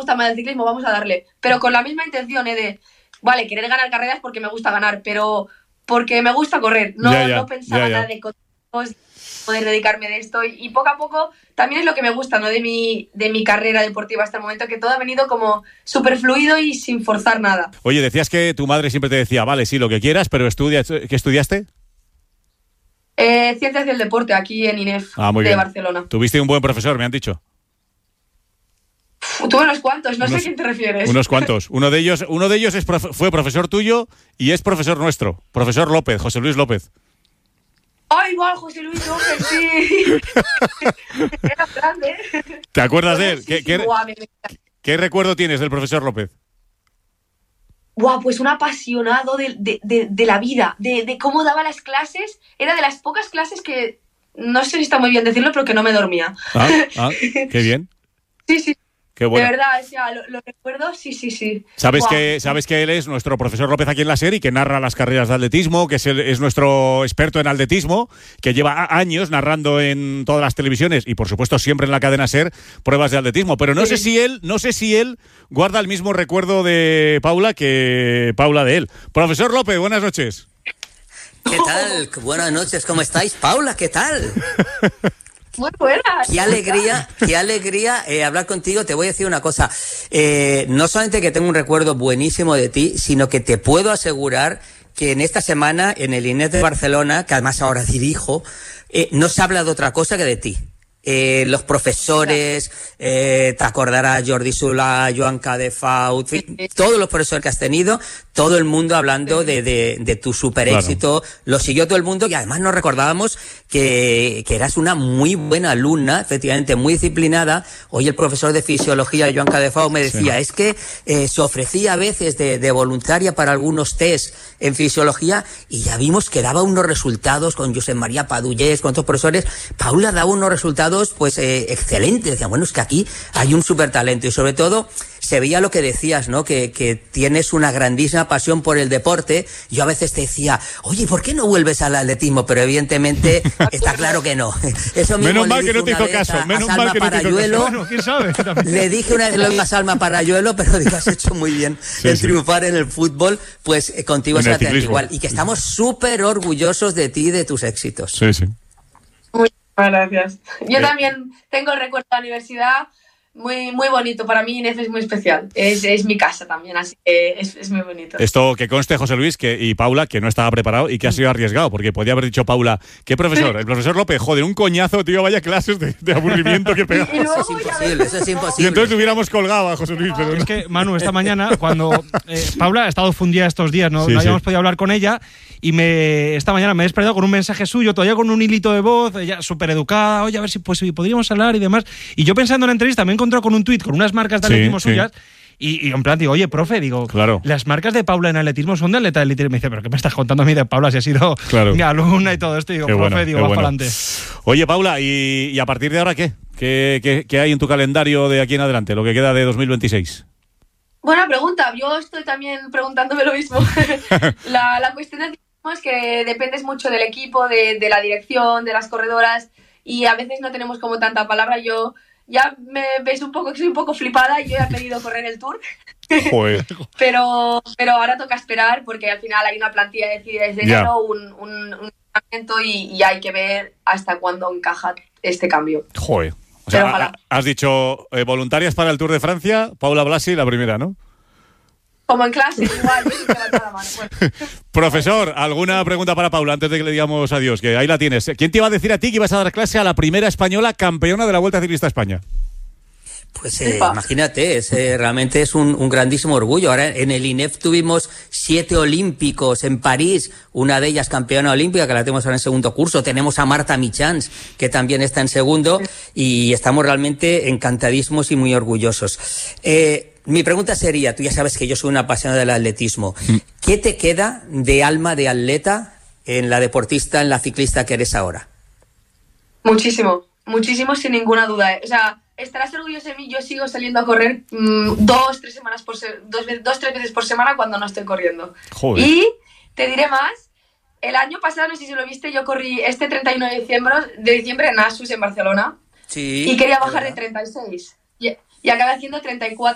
gusta más el ciclismo, vamos a darle. Pero con la misma intención, de, vale, querer ganar carreras porque me gusta ganar, pero porque me gusta correr. No pensaba nada de poder dedicarme de esto. Y poco a poco también es lo que me gusta, ¿no? de mi carrera deportiva hasta el momento, que todo ha venido como súper fluido y sin forzar nada. Oye, decías que tu madre siempre te decía, vale, sí, lo que quieras, pero ¿qué estudiaste? Ciencias del deporte, aquí en INEF de Barcelona. Tuviste un buen profesor, me han dicho. Tuve unos cuantos, no sé a quién te refieres. Unos cuantos. Uno de ellos fue profesor tuyo y es profesor nuestro, profesor López, José Luis López. ¡Ay, igual, José Luis López, sí! Era grande. ¿Te acuerdas de él? ¿Qué recuerdo tienes del profesor López? Guau, pues un apasionado de la vida, de cómo daba las clases. Era de las pocas clases que, no sé si está muy bien decirlo, pero que no me dormía. Qué bien. Sí. Qué bueno. De verdad, o sea, lo recuerdo, sí. ¿Sabes que él es nuestro profesor López aquí en la SER y que narra las carreras de atletismo, que es nuestro experto en atletismo, que lleva años narrando en todas las televisiones y por supuesto siempre en la cadena SER pruebas de atletismo? Pero no sé si él guarda el mismo recuerdo de Paula que Paula de él. Profesor López, buenas noches. ¿Qué tal? Buenas noches, ¿cómo estáis? Paula, ¿qué tal? Muy buenas. Qué alegría hablar contigo. Te voy a decir una cosa. No solamente que tengo un recuerdo buenísimo de ti, sino que te puedo asegurar que en esta semana, en el INEF de Barcelona, que además ahora dirijo, no se habla de otra cosa que de ti. Los profesores, te acordarás Jordi Solà, Joan Cadefaut, todos los profesores que has tenido, todo el mundo hablando de tu super éxito, lo siguió todo el mundo y además nos recordábamos que eras una muy buena alumna, efectivamente muy disciplinada. Hoy el profesor de fisiología, Joan Cadefaut, me decía, es que se ofrecía a veces de voluntaria para algunos test en fisiología y ya vimos que daba unos resultados con Josep María Padullés, con otros profesores. Paula daba unos resultados pues excelente. Decían, bueno, es que aquí hay un súper talento y sobre todo se veía lo que decías, ¿no? Que tienes una grandísima pasión por el deporte. Yo a veces te decía, oye, ¿por qué no vuelves al atletismo? Pero evidentemente está claro que no. Eso mismo menos mal que no te hizo caso. Menos mal que no te hizo caso. Bueno, ¿quién sabe? Le dije una vez lo mismo a Salma Parayuelo, pero digo, has hecho muy bien en triunfar en el fútbol, pues contigo se hace igual. Y que estamos súper orgullosos de ti y de tus éxitos. Sí. Gracias. Yo también tengo el recuerdo de la universidad muy, muy bonito. Para mí INEF es muy especial. Es mi casa también, así que es muy bonito. Esto que conste, José Luis y Paula, que no estaba preparado y que ha sido arriesgado, porque podía haber dicho Paula, ¿qué profesor? El profesor López, joder, un coñazo, tío, vaya clases de aburrimiento que pegamos. Eso es imposible. Y entonces hubiéramos colgado a José Luis. Pero es que, Manu, esta mañana, cuando Paula ha estado fundida estos días, no habíamos podido hablar con ella, y esta mañana me he despertado con un mensaje suyo, todavía con un hilito de voz, ella súper educada, oye, a ver si podríamos hablar y demás. Y yo pensando en la entrevista me he encontrado con un tuit con unas marcas de atletismo suyas y en plan digo, oye, profe, claro, las marcas de Paula en atletismo son de atleta de élite. Y me dice, ¿pero qué me estás contando a mí de Paula si ha sido mi alumna y todo esto? Y digo, profe, va para adelante. Oye, Paula, ¿y a partir de ahora qué? ¿Qué hay en tu calendario de aquí en adelante, lo que queda de 2026? Buena pregunta. Yo estoy también preguntándome lo mismo. La cuestión es que dependes mucho del equipo, de la dirección, de las corredoras, y a veces no tenemos como tanta palabra. Yo ya me veis un poco que soy un poco flipada y yo he pedido correr el Tour. Joder. pero ahora toca esperar porque al final hay una plantilla de desde enero, un entrenamiento y hay que ver hasta cuándo encaja este cambio. Joder. O sea, has dicho voluntarias para el Tour de Francia, Paula Blasi la primera, ¿no? Como en clase, igual, yo sí que levanto la mano. Bueno. Profesor, ¿alguna pregunta para Paula antes de que le digamos adiós? Que ahí la tienes. ¿Quién te iba a decir a ti que ibas a dar clase a la primera española campeona de la Vuelta Ciclista a España? Pues imagínate, realmente es un grandísimo orgullo. Ahora en el INEF tuvimos 7 olímpicos en París, una de ellas campeona olímpica, que la tenemos ahora en segundo curso. Tenemos a Marta Michans, que también está en segundo, y estamos realmente encantadísimos y muy orgullosos. Mi pregunta sería, tú ya sabes que yo soy un apasionado del atletismo. ¿Qué te queda de alma de atleta en la deportista, en la ciclista que eres ahora? Muchísimo sin ninguna duda. O sea, estarás orgulloso de mí. Yo sigo saliendo a correr 2-3 veces por semana cuando no estoy corriendo. Joder. Y te diré más. El año pasado, no sé si lo viste, yo corrí este 31 de diciembre en Asus, en Barcelona. Sí. Y quería bajar de 36. Y acabé haciendo 34.